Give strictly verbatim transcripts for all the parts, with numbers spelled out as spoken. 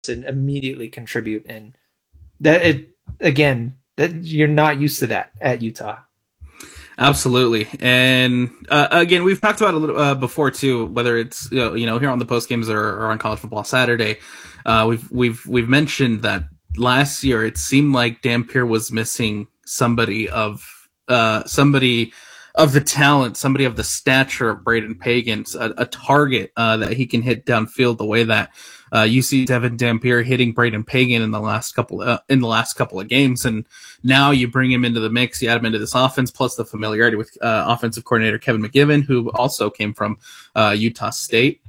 and immediately contribute. And that it again, that you're not used to that at Utah. Absolutely, and uh, again, we've talked about it a little uh, before too. Whether it's you know, you know here on the post games or, or on College Football Saturday, uh, we've we've we've mentioned that last year it seemed like Dampier was missing somebody of uh, somebody of the talent, somebody of the stature of Braden Pagan, a, a target uh, that he can hit downfield the way that uh, you see Devin Dampier hitting Braden Pagan in the last couple uh, in the last couple of games, and now you bring him into the mix, you add him into this offense, plus the familiarity with uh, offensive coordinator Kevin McGivern, who also came from uh, Utah State.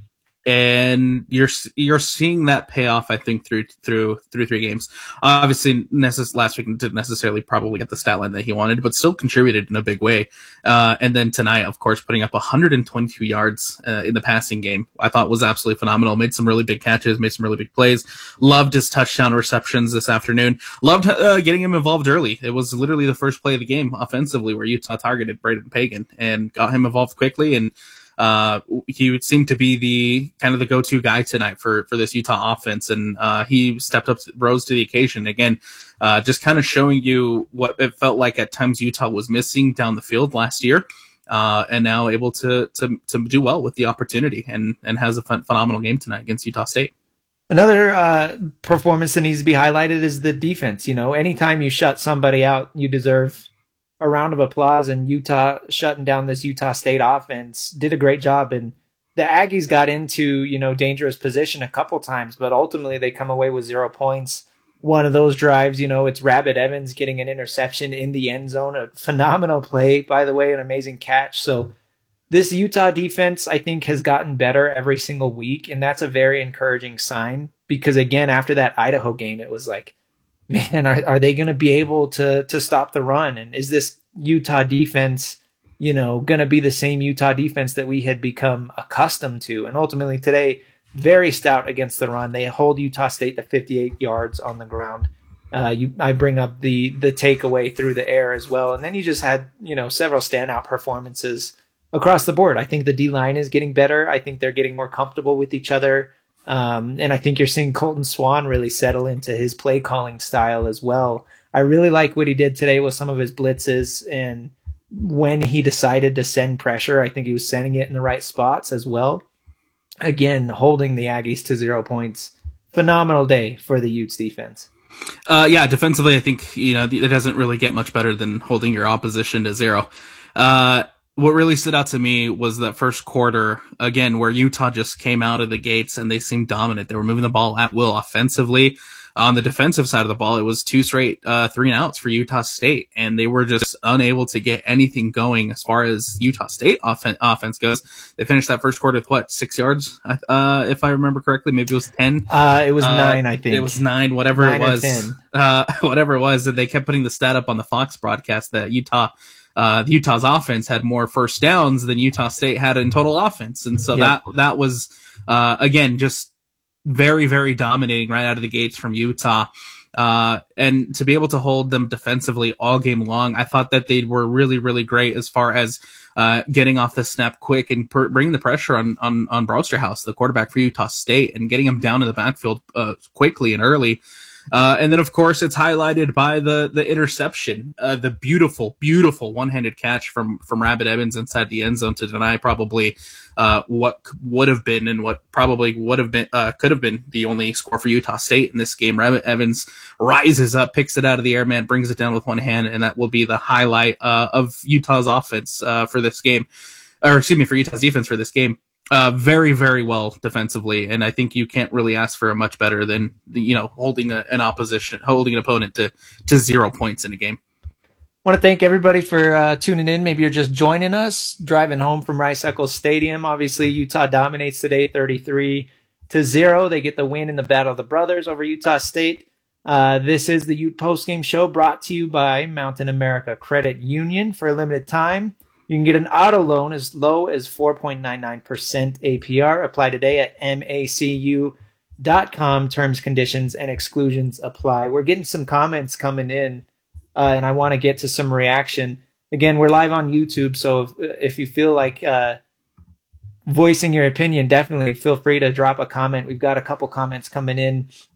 And you're you're seeing that pay off, I think, through through through three games. Obviously, necess- last week didn't necessarily probably get the stat line that he wanted, but still contributed in a big way. Uh, and then tonight, of course, putting up one hundred twenty-two yards uh, in the passing game, I thought was absolutely phenomenal. Made some really big catches, made some really big plays. Loved his touchdown receptions this afternoon. Loved uh, getting him involved early. It was literally the first play of the game offensively where Utah targeted Braden Pagan and got him involved quickly. And Uh, he would seem to be the kind of the go-to guy tonight for, for this Utah offense. And, uh, he stepped up, rose to the occasion again, uh, just kind of showing you what it felt like at times Utah was missing down the field last year. Uh, and now able to, to, to do well with the opportunity and, and has a fun, phenomenal game tonight against Utah State. Another uh, performance that needs to be highlighted is the defense. You know, anytime you shut somebody out, you deserve a round of applause, and Utah shutting down this Utah State offense did a great job. And the Aggies got into, you know, dangerous position a couple times, but ultimately they come away with zero points. One of those drives, you know, it's Rabbit Evans getting an interception in the end zone, a phenomenal play, by the way, an amazing catch. So this Utah defense, I think, has gotten better every single week. And that's a very encouraging sign because, again, after that Idaho game, it was like, man, are, are they going to be able to to stop the run? And is this Utah defense, you know, going to be the same Utah defense that we had become accustomed to? And ultimately today, very stout against the run. They hold Utah State to fifty-eight yards on the ground. Uh, you, I bring up the the takeaway through the air as well. And then you just had, you know, several standout performances across the board. I think the D-line is getting better. I think they're getting more comfortable with each other. Um, and I think you're seeing Colton Swan really settle into his play calling style as well. I really like what he did today with some of his blitzes, and when he decided to send pressure, I think he was sending it in the right spots as well. Again, holding the Aggies to zero points. Phenomenal day for the Utes defense. Uh, yeah, defensively, I think, you know, it doesn't really get much better than holding your opposition to zero. Uh, What really stood out to me was that first quarter, again, where Utah just came out of the gates and they seemed dominant. They were moving the ball at will offensively. On the defensive side of the ball, it was two straight uh, three and outs for Utah State, and they were just unable to get anything going as far as Utah State offen- offense goes. They finished that first quarter with, what, six yards, uh, if I remember correctly? Maybe it was ten. Uh, it was uh, nine, I think. It was nine, whatever nine it was. ten. Uh, whatever it was, and they kept putting the stat up on the Fox broadcast that Utah – Uh, Utah's offense had more first downs than Utah State had in total offense. And so yep. that, that was, uh, again, just very, very dominating right out of the gates from Utah. Uh, and to be able to hold them defensively all game long, I thought that they were really, really great as far as, uh, getting off the snap quick and per- bringing the pressure on, on, on Broadsterhouse, the quarterback for Utah State, and getting him down in the backfield, uh, quickly and early. Uh, and then, of course, it's highlighted by the the interception, uh, the beautiful, beautiful one-handed catch from from Rabbit Evans inside the end zone to deny probably uh, what would have been and what probably would have been uh, could have been the only score for Utah State in this game. Rabbit Evans rises up, picks it out of the air, man, brings it down with one hand, and that will be the highlight uh, of Utah's offense uh, for this game, or excuse me, for Utah's defense for this game. Uh, very, very well defensively, and I think you can't really ask for a much better than, you know, holding a, an opposition, holding an opponent to, to zero points in a game. I want to thank everybody for uh, tuning in. Maybe you're just joining us, driving home from Rice Eccles Stadium. Obviously, Utah dominates today, thirty-three to zero. They get the win in the Battle of the Brothers over Utah State. Uh, this is the Ute Postgame Show brought to you by Mountain America Credit Union. For a limited time, you can get an auto loan as low as four point nine nine percent A P R. Apply today at M A C U dot com. Terms, conditions, and exclusions apply. We're getting some comments coming in, uh, and I want to get to some reaction. Again, we're live on YouTube, so if, if you feel like uh, voicing your opinion, definitely feel free to drop a comment. We've got a couple comments coming in.